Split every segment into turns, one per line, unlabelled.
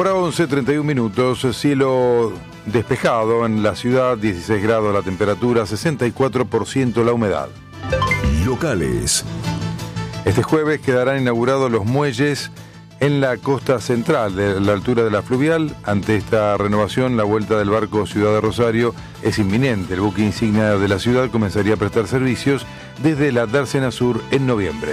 Hora 11, 31 minutos, cielo despejado en la ciudad, 16 grados la temperatura, 64% la humedad.
Locales.
Este jueves quedarán inaugurados los muelles en la costa central, de la altura de la fluvial. Ante esta renovación, la vuelta del barco Ciudad de Rosario es inminente. El buque insignia de la ciudad comenzaría a prestar servicios desde la Dársena Sur en noviembre.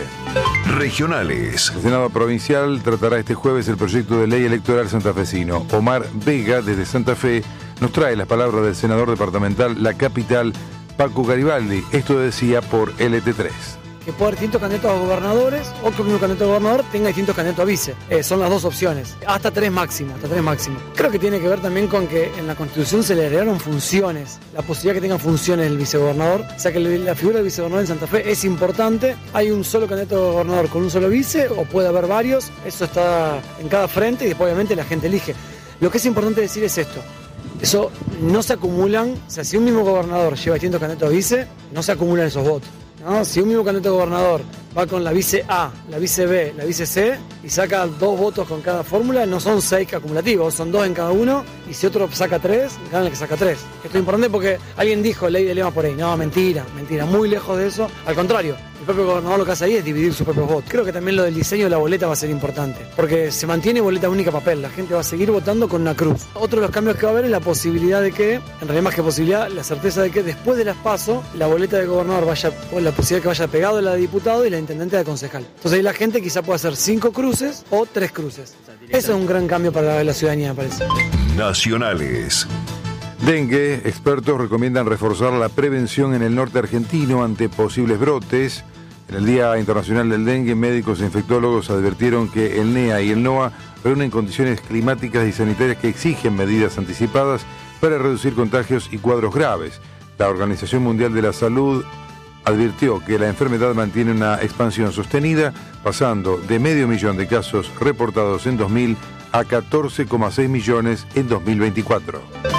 Regionales.
El Senado Provincial tratará este jueves el proyecto de ley electoral santafesino. Omar Vega, desde Santa Fe, nos trae las palabras del senador departamental La Capital, Paco Garibaldi. Esto decía por LT3.
Que pueda haber distintos candidatos a gobernadores o que el mismo candidato a gobernador tenga distintos candidatos a vice. Son las dos opciones. Hasta tres máximo. Creo que tiene que ver también con que en la Constitución se le agregaron funciones. La posibilidad que tenga funciones el vicegobernador. O sea que la figura del vicegobernador en Santa Fe es importante. Hay un solo candidato a gobernador con un solo vice o puede haber varios. Eso está en cada frente y después obviamente la gente elige. Lo que es importante decir es esto. Eso no se acumulan. O sea, si un mismo gobernador lleva distintos candidatos a vice, no se acumulan esos votos. ¿No? Si un mismo candidato a gobernador va con la vice A, la vice B, la vice C y saca 2 votos con cada fórmula, no son 6 acumulativos, son 2 en cada uno, y si otro saca 3, gana el que saca 3. Esto es importante porque alguien dijo ley de lema por ahí. No, mentira, muy lejos de eso. Al contrario, el propio gobernador lo que hace ahí es dividir sus propios votos. Creo que también lo del diseño de la boleta va a ser importante, porque se mantiene boleta única papel, la gente va a seguir votando con una cruz. Otro de los cambios que va a haber es la posibilidad de que, en realidad más que posibilidad, la certeza de que después de las PASO, la boleta de gobernador vaya, o la posibilidad de que vaya pegado a la de diputado y la intendente de concejal. Entonces ahí la gente quizá pueda hacer 5 cruces o 3 cruces. Eso es un gran cambio para la ciudadanía, me parece.
Nacionales.
Dengue, expertos recomiendan reforzar la prevención en el norte argentino ante posibles brotes. En el Día Internacional del Dengue, médicos e infectólogos advirtieron que el NEA y el NOA reúnen condiciones climáticas y sanitarias que exigen medidas anticipadas para reducir contagios y cuadros graves. La Organización Mundial de la Salud advirtió que la enfermedad mantiene una expansión sostenida, pasando de 500.000 de casos reportados en 2000 a 14,6 millones en 2024.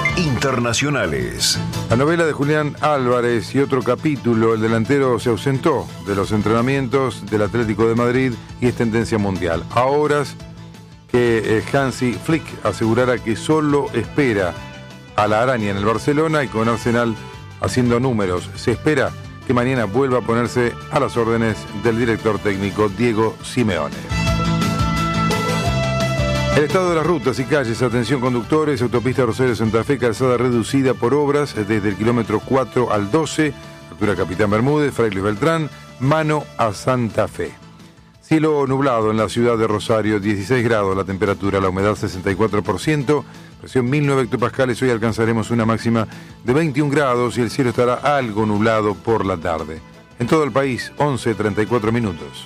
Internacionales.
La novela de Julián Álvarez y otro capítulo, el delantero se ausentó de los entrenamientos del Atlético de Madrid y es tendencia mundial. A horas que Hansi Flick asegurara que solo espera a la araña en el Barcelona y con Arsenal haciendo números. Se espera que mañana vuelva a ponerse a las órdenes del director técnico Diego Simeone. El estado de las rutas y calles, atención conductores, autopista Rosario-Santa Fe, calzada reducida por obras desde el kilómetro 4 al 12, altura Capitán Bermúdez, Fraile Beltrán, mano a Santa Fe. Cielo nublado en la ciudad de Rosario, 16 grados la temperatura, la humedad 64%, presión 1009 hectopascales, hoy alcanzaremos una máxima de 21 grados y el cielo estará algo nublado por la tarde. En todo el país, 11:34 minutos.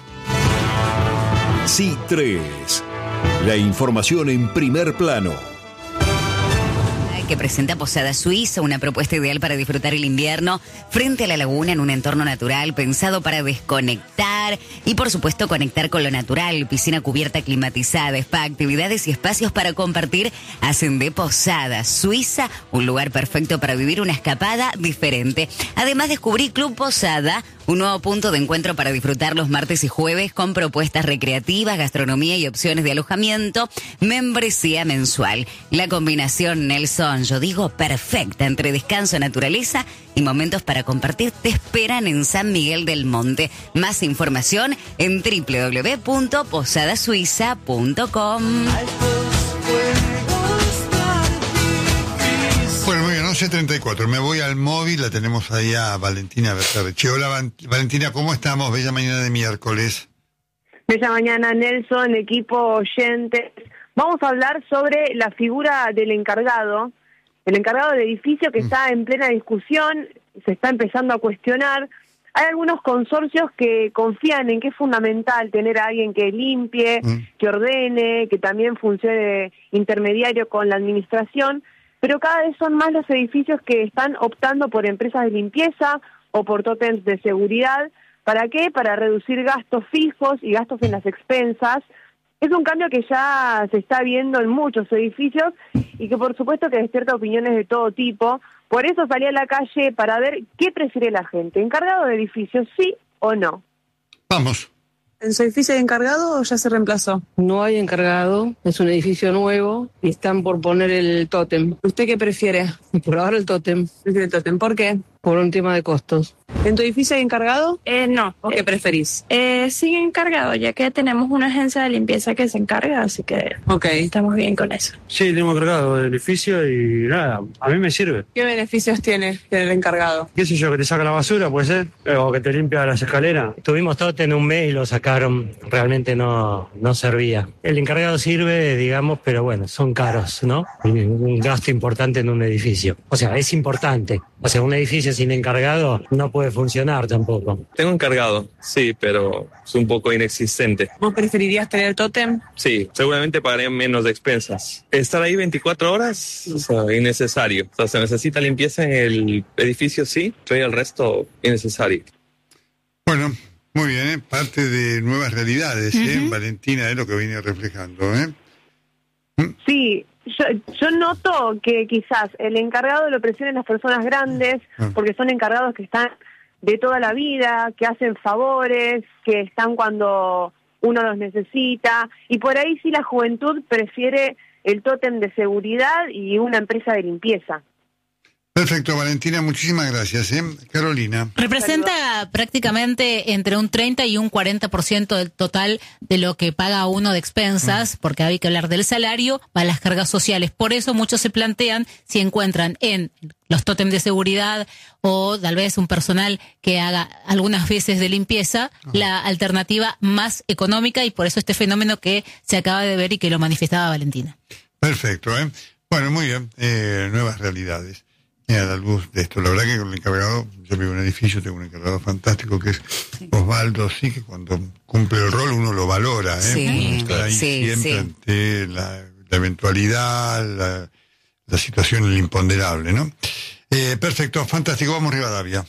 C3. La información en primer plano.
Que presenta Posada Suiza, una propuesta ideal para disfrutar el invierno frente a la laguna en un entorno natural pensado para desconectar y por supuesto conectar con lo natural. Piscina cubierta climatizada, spa, actividades y espacios para compartir hacen de Posada Suiza un lugar perfecto para vivir una escapada diferente. Además descubrí Club Posada, un nuevo punto de encuentro para disfrutar los martes y jueves con propuestas recreativas, gastronomía y opciones de alojamiento, membresía mensual. La combinación Nelson, yo digo, perfecta entre descanso, naturaleza y momentos para compartir te esperan en San Miguel del Monte. Más información en www.posadasuiza.com.
Bueno, muy bien, 11:34. Me voy al móvil, la tenemos ahí a Valentina Berterche. Hola, Valentina, ¿cómo estamos? Bella mañana de miércoles.
Bella mañana, Nelson, equipo, oyentes. Vamos a hablar sobre la figura del encargado, el encargado del edificio que está en plena discusión, se está empezando a cuestionar. Hay algunos consorcios que confían en que es fundamental tener a alguien que limpie, que ordene, que también funcione intermediario con la administración, pero cada vez son más los edificios que están optando por empresas de limpieza o por tótems de seguridad. ¿Para qué? Para reducir gastos fijos y gastos en las expensas. Es un cambio que ya se está viendo en muchos edificios y que por supuesto que despierta opiniones de todo tipo. Por eso salí a la calle para ver qué prefiere la gente. ¿Encargado de edificios, sí o no?
Vamos.
¿En su edificio hay encargado o ya se reemplazó?
No hay encargado, es un edificio nuevo y están por poner el tótem.
¿Usted qué prefiere?
Por ahora el tótem,
Prefiere el tótem. ¿Por qué?
por un tema de costos.
¿En tu edificio hay encargado?
No.
¿O qué preferís?
Sí, encargado, ya que tenemos una agencia de limpieza que se encarga, así que estamos bien con eso.
Sí, tenemos encargado del edificio y nada, a mí me sirve.
¿Qué beneficios tiene tener encargado?
¿Qué sé yo? Que te saca la basura, puede ser, o que te limpia las escaleras.
Tuvimos tótem un mes y lo sacaron, realmente no servía. El encargado sirve, digamos, pero bueno, son caros, ¿no? Un gasto importante en un edificio. O sea, es importante. O sea, un edificio sin encargado no puede funcionar tampoco.
Tengo encargado, sí, pero es un poco inexistente.
¿Vos preferirías tener tótem?
Sí, seguramente pagaría menos de expensas. Estar ahí 24 horas, o sea, innecesario. O sea, se necesita limpieza en el edificio, sí, pero el resto, innecesario.
Bueno, muy bien, parte de nuevas realidades, Valentina, es lo que viene reflejando,
Sí, yo noto que quizás el encargado lo presionen las personas grandes, porque son encargados que están de toda la vida, que hacen favores, que están cuando uno los necesita, y por ahí sí la juventud prefiere el tótem de seguridad y una empresa de limpieza.
Perfecto, Valentina, muchísimas gracias. Carolina.
Representa prácticamente entre un 30 y un 40% del total de lo que paga uno de expensas, porque hay que hablar del salario, para las cargas sociales. Por eso muchos se plantean si encuentran en los tótems de seguridad o tal vez un personal que haga algunas veces de limpieza, la alternativa más económica, y por eso este fenómeno que se acaba de ver y que lo manifestaba Valentina.
Perfecto, Bueno, muy bien, nuevas realidades. A la luz de esto, la verdad que con el encargado, yo vivo en un edificio, tengo un encargado fantástico que es Osvaldo, sí, que cuando cumple el rol uno lo valora, está ahí siempre ante la eventualidad, la situación, el imponderable, ¿no? Perfecto, fantástico, vamos Rivadavia.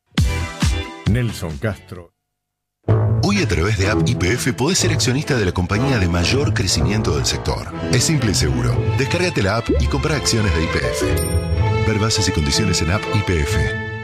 Nelson Castro.
Hoy a través de App YPF podés ser accionista de la compañía de mayor crecimiento del sector. Es simple y seguro. Descárgate la app y compra acciones de YPF. Ver bases y condiciones en App YPF.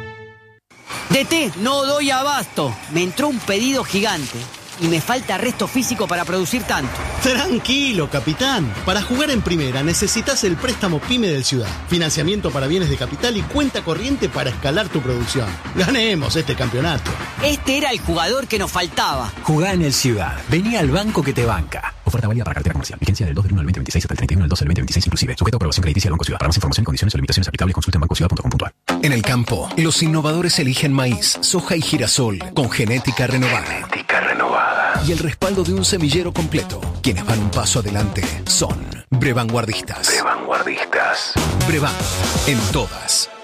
DT, no doy abasto. Me entró un pedido gigante y me falta resto físico para producir tanto.
Tranquilo, capitán. Para jugar en primera necesitas el préstamo PYME del Ciudad. Financiamiento para bienes de capital y cuenta corriente para escalar tu producción. Ganemos este campeonato.
Este era el jugador que nos faltaba.
Jugá en el Ciudad. Vení al banco que te banca. Oferta válida para cartera comercial. Vigencia del 2 del 1 al 2026 hasta el 31 del 2 del 2026 inclusive. Sujeto a aprobación crediticia del Banco Ciudad. Para más información, condiciones o limitaciones aplicables, consulta en bancociudad.com.ar.
En el campo, los innovadores eligen maíz, soja y girasol con genética renovada. Y el respaldo de un semillero completo. Quienes van un paso adelante son Brevanguardistas. Brevan, en todas.